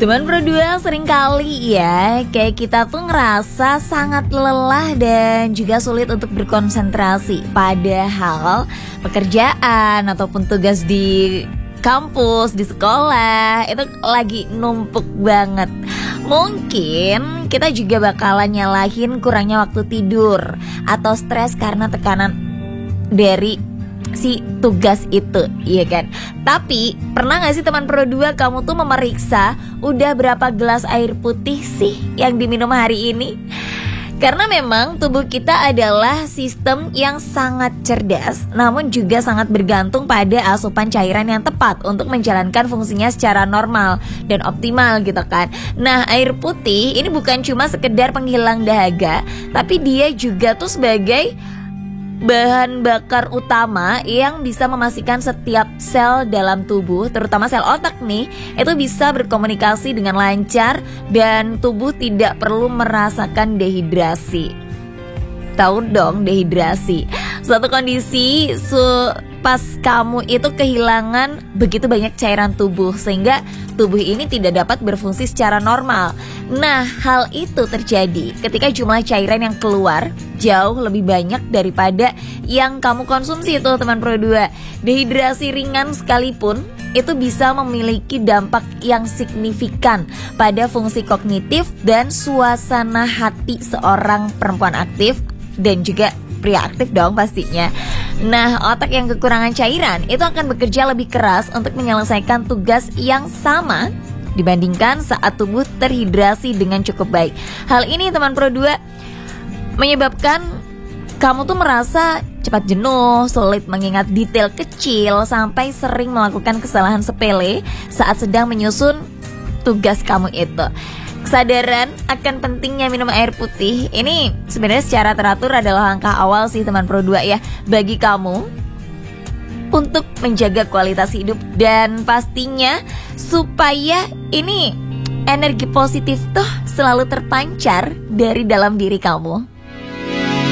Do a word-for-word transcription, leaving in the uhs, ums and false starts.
Teman berdua seringkali ya, kayak kita tuh ngerasa sangat lelah dan juga sulit untuk berkonsentrasi. Padahal pekerjaan ataupun tugas di kampus, di sekolah itu lagi numpuk banget. Mungkin kita juga bakalan nyalahin kurangnya waktu tidur atau stres karena tekanan dari si tugas itu, iya kan? Tapi pernah gak sih teman Pro dua kamu tuh memeriksa udah berapa gelas air putih sih yang diminum hari ini? Karena memang tubuh kita adalah sistem yang sangat cerdas, namun juga sangat bergantung pada asupan cairan yang tepat untuk menjalankan fungsinya secara normal dan optimal gitu kan. Nah, air putih ini bukan cuma sekedar penghilang dahaga, tapi dia juga tuh sebagai bahan bakar utama yang bisa memastikan setiap sel dalam tubuh, terutama sel otak nih, itu bisa berkomunikasi dengan lancar dan tubuh tidak perlu merasakan dehidrasi. Tahu dong dehidrasi, suatu kondisi su pas kamu itu kehilangan begitu banyak cairan tubuh sehingga tubuh ini tidak dapat berfungsi secara normal. Nah, hal itu terjadi ketika jumlah cairan yang keluar jauh lebih banyak daripada yang kamu konsumsi itu teman Pro dua. Dehidrasi ringan sekalipun itu bisa memiliki dampak yang signifikan pada fungsi kognitif dan suasana hati seorang perempuan aktif dan juga pria aktif dong pastinya. Nah, otak yang kekurangan cairan itu akan bekerja lebih keras untuk menyelesaikan tugas yang sama dibandingkan saat tubuh terhidrasi dengan cukup baik. Hal ini teman Pro dua menyebabkan kamu tuh merasa cepat jenuh, sulit mengingat detail kecil, sampai sering melakukan kesalahan sepele saat sedang menyusun tugas kamu itu. Kesadaran akan pentingnya minum air putih ini sebenarnya secara teratur adalah langkah awal sih teman Pro dua ya, bagi kamu untuk menjaga kualitas hidup dan pastinya supaya ini energi positif tuh selalu terpancar dari dalam diri kamu.